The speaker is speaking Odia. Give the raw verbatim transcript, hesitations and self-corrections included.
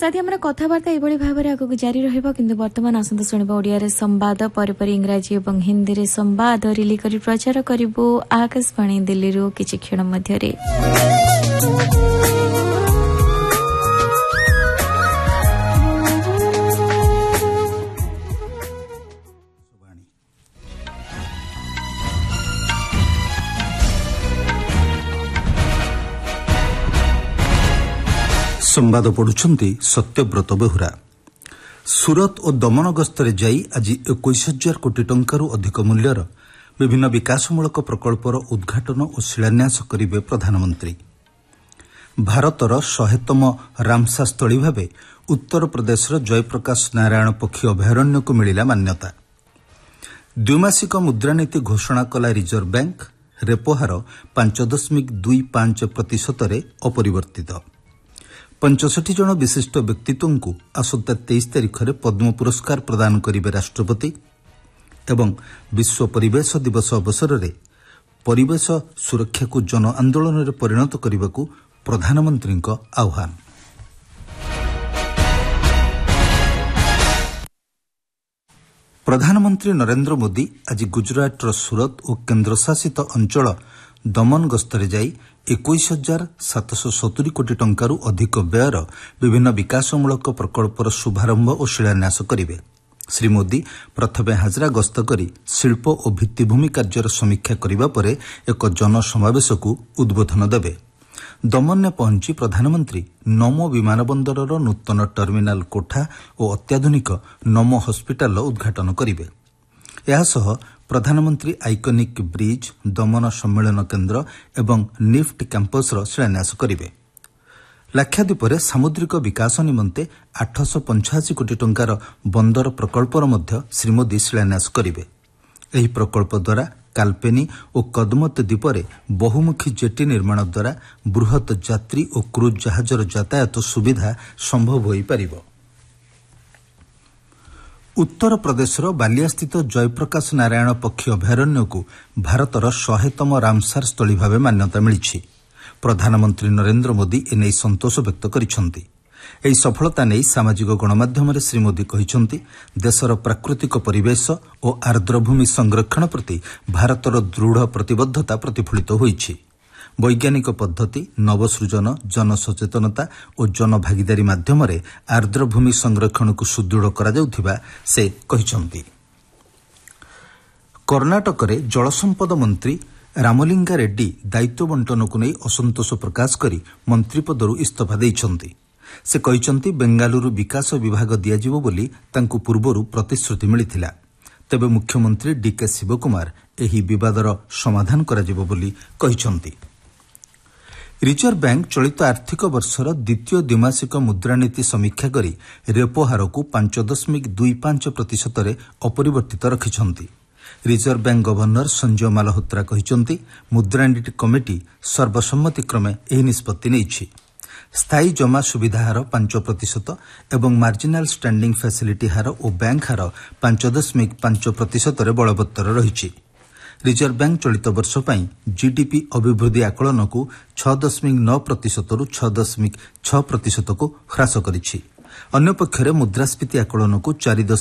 साथी हमारा कथबार्ता एभଳି भाବରେ आगକୁ ଜାରି ରହିବ କିନ୍ତୁ ବର୍ତ୍ତମାନ ଆସନ୍ତୁ ଶୁଣିବା ଓଡ଼ିଆରେ ସମ୍ବାଦ ପରେ ପରେ ଇଂରାଜୀ ଏବଂ ହିନ୍ଦୀରେ ସମ୍ବାଦ ରିଲି କରି ପ୍ରଚାର କରିବୁ ଆକାଶବାଣୀ ଦିଲ୍ଲୀରୁ କିଛି କ୍ଷଣ ମଧ୍ୟରେ। ସମ୍ବାଦ ପଢୁଛନ୍ତି ସତ୍ୟବ୍ରତ ବେହୁରା। ସୁରତ ଓ ଦମନ ଗସ୍ତରେ ଯାଇ ଆଜି ଏକୋଇଶ ହଜାର କୋଟି ଟଙ୍କାରୁ ଅଧିକ ମୂଲ୍ୟର ବିଭିନ୍ନ ବିକାଶମୂଳକ ପ୍ରକଳ୍ପର ଉଦ୍ଘାଟନ ଓ ଶିଳାନ୍ୟାସ କରିବେ ପ୍ରଧାନମନ୍ତ୍ରୀ। ଭାରତର ଶହେତମ ରାମସା ସ୍ଥଳୀ ଭାବେ ଉତ୍ତରପ୍ରଦେଶର ଜୟପ୍ରକାଶ ନାରାୟଣ ପକ୍ଷୀ ଅଭୟାରଣ୍ୟକୁ ମିଳିଲା ମାନ୍ୟତା। ଦ୍ୱିମାସିକ ମୁଦ୍ରାନୀତି ଘୋଷଣା କଲା ରିଜର୍ଭ ବ୍ୟାଙ୍କ। ରେପୋ ହାର ପାଞ୍ଚ ଦଶମିକ ଦୁଇ ପାଞ୍ଚ ପ୍ରତିଶତରେ ଅପରିବର୍ତ୍ତିତ। ପଞ୍ଚଷଠି ଜଣ ବିଶିଷ୍ଟ ବ୍ୟକ୍ତିତ୍ୱଙ୍କୁ ଆସନ୍ତା ତେଇଶ ତାରିଖରେ ପଦ୍ମ ପୁରସ୍କାର ପ୍ରଦାନ କରିବେ ରାଷ୍ଟ୍ରପତି ଏବଂ ବିଶ୍ୱ ପରିବେଶ ଦିବସ ଅବସରରେ ପରିବେଶ ସୁରକ୍ଷାକୁ ଜନ ଆନ୍ଦୋଳନରେ ପରିଣତ କରିବାକୁ ପ୍ରଧାନମନ୍ତ୍ରୀଙ୍କ ଆହ୍ୱାନ। ପ୍ରଧାନମନ୍ତ୍ରୀ ନରେନ୍ଦ୍ର ମୋଦି ଆଜି ଗୁଜରାଟର ସୁରତ ଓ କେନ୍ଦ୍ରଶାସିତ ଅଞ୍ଚଳ ଦମନ ଗସ୍ତରେ ଯାଇ ଏକୋଇଶ ହଜାର ସାତଶହ ସତୁରି କୋଟି ଟଙ୍କାରୁ ଅଧିକ ବ୍ୟୟର ବିଭିନ୍ନ ବିକାଶମୂଳକ ପ୍ରକଳ୍ପର ଶୁଭାରମ୍ଭ ଓ ଶିଳାନ୍ୟାସ କରିବେ। ଶ୍ରୀ ମୋଦି ପ୍ରଥମେ ହାଜରା ଗସ୍ତ କରି ଶିଳ୍ପ ଓ ଭିତ୍ତିଭୂମି କାର୍ଯ୍ୟର ସମୀକ୍ଷା କରିବା ପରେ ଏକ ଜନସମାବେଶକୁ ଉଦ୍ବୋଧନ ଦେବେ। ଦମନରେ ପହଞ୍ଚି ପ୍ରଧାନମନ୍ତ୍ରୀ ନମୋ ବିମାନ ବନ୍ଦରର ନୂତନ ଟର୍ମିନାଲ କୋଠା ଓ ଅତ୍ୟାଧୁନିକ ନମୋ ହସ୍ପିଟାଲର ଉଦ୍ଘାଟନ କରିବେ। ଏହାସହ ପ୍ରଧାନମନ୍ତ୍ରୀ ଆଇକନିକ୍ ବ୍ରିଜ୍, ଦମନ ସମ୍ମିଳନ କେନ୍ଦ୍ର ଏବଂ ନିଫ୍ଟ କ୍ୟାମ୍ପସର ଶିଳାନ୍ୟାସ କରିବେ। ଲାକ୍ଷାଦ୍ୱୀପରେ ସାମୁଦ୍ରିକ ବିକାଶ ନିମନ୍ତେ ଆଠଶହ ପଞ୍ଚାଅଶୀ କୋଟି ଟଙ୍କାର ବନ୍ଦର ପ୍ରକଳ୍ପର ମଧ୍ୟ ଶ୍ରୀ ମୋଦି ଶିଳାନ୍ୟାସ କରିବେ। ଏହି ପ୍ରକଳ୍ପ ଦ୍ୱାରା କାଲ୍ପେନି ଓ କଦମତ ଦ୍ୱୀପରେ ବହୁମୁଖୀ ଜେଟି ନିର୍ମାଣ ଦ୍ୱାରା ବୃହତ୍ ଯାତ୍ରୀ ଓ କ୍ରୁଜ୍ ଜାହାଜର ଯାତାୟାତ ସୁବିଧା ସମ୍ଭବ ହୋଇପାରିବ। ଉତ୍ତରପ୍ରଦେଶର ବାଲିଆସ୍ଥିତ ଜୟପ୍ରକାଶ ନାରାୟଣ ପକ୍ଷୀ ଅଭୟାରଣ୍ୟକୁ ଭାରତର ଶହେତମ ରାମସାର ସ୍ଥଳୀ ଭାବେ ମାନ୍ୟତା ମିଳିଛି। ପ୍ରଧାନମନ୍ତ୍ରୀ ନରେନ୍ଦ୍ର ମୋଦି ଏନେଇ ସନ୍ତୋଷ ବ୍ୟକ୍ତ କରିଛନ୍ତି। ଏହି ସଫଳତା ନେଇ ସାମାଜିକ ଗଣମାଧ୍ୟମରେ ଶ୍ରୀ ମୋଦି କହିଛନ୍ତି, ଦେଶର ପ୍ରାକୃତିକ ପରିବେଶ ଓ ଆର୍ଦ୍ରଭୂମି ସଂରକ୍ଷଣ ପ୍ରତି ଭାରତର ଦୃଢ଼ ପ୍ରତିବଦ୍ଧତା ପ୍ରତିଫଳିତ ହୋଇଛି। ବୈଜ୍ଞାନିକ ପଦ୍ଧତି, ନବସୃଜନ, ଜନସଚେତନତା ଓ ଜନଭାଗିଦାରୀ ମାଧ୍ୟମରେ ଆର୍ଦ୍ରଭୂମି ସଂରକ୍ଷଣକୁ ସୁଦୃଢ଼ କରାଯାଉଥିବା ସେ କହିଛନ୍ତି। କର୍ଣ୍ଣାଟକରେ ଜଳସମ୍ପଦ ମନ୍ତ୍ରୀ ରାମଲିଙ୍ଗା ରେଡ୍ଡି ଦାୟିତ୍ୱ ବଣ୍ଟନକୁ ନେଇ ଅସନ୍ତୋଷ ପ୍ରକାଶ କରି ମନ୍ତ୍ରୀ ପଦରୁ ଇସ୍ତଫା ଦେଇଛନ୍ତି। ସେ କହିଛନ୍ତି, ବେଙ୍ଗାଲୁରୁ ବିକାଶ ବିଭାଗ ଦିଆଯିବ ବୋଲି ତାଙ୍କୁ ପୂର୍ବରୁ ପ୍ରତିଶ୍ରୁତି ମିଳିଥିଲା। ତେବେ ମୁଖ୍ୟମନ୍ତ୍ରୀ ଡିକେ ଶିବକୁମାର ଏହି ବିବାଦର ସମାଧାନ କରାଯିବ ବୋଲି କହିଛନ୍ତି। ରିଜର୍ଭ ବ୍ୟାଙ୍କ ଚଳିତ ଆର୍ଥିକ ବର୍ଷର ଦ୍ୱିତୀୟ ଦ୍ୱିମାସିକ ମୁଦ୍ରାନୀତି ସମୀକ୍ଷା କରି ରେପୋ ହାରକୁ ପାଞ୍ଚ ଦଶମିକ ଦୁଇ ପାଞ୍ଚ ପ୍ରତିଶତରେ ଅପରିବର୍ତ୍ତିତ ରଖିଛନ୍ତି। Reserve bank governor Sanjay Malhotra କହିଛନ୍ତି, ମୁଦ୍ରାନୀତି କମିଟି ସର୍ବସମ୍ମତିକ୍ରମେ ଏହି ନିଷ୍ପତ୍ତି ନେଇଛି। ସ୍ଥାୟୀ ଜମା ସୁବିଧା ହାର ପାଞ୍ଚ ପ୍ରତିଶତ ଏବଂ ମାର୍ଜିନାଲ ଷ୍ଟାଣ୍ଡିଂ ଫ୍ୟାସିଲିଟି ହାର ଓ ବ୍ୟାଙ୍କ ହାର ପାଞ୍ଚ ଦଶମିକ ପାଞ୍ଚ ପ୍ରତିଶତରେ ବଳବତ୍ତର ରହିଛି। ରିଜର୍ଭ ବ୍ୟାଙ୍କ ଚଳିତ ବର୍ଷ ପାଇଁ ଜିଡିପି ଅଭିବୃଦ୍ଧି ଆକଳନକୁ ଛଅ ଦଶମିକ ନଅ ପ୍ରତିଶତରୁ ଛଅ ଦଶମିକ ଛଅ ପ୍ରତିଶତକୁ ହ୍ରାସ କରିଛି। ଅନ୍ୟପକ୍ଷରେ ମୁଦ୍ରାସ୍ଫୀତି ଆକଳନକୁ ଚାରି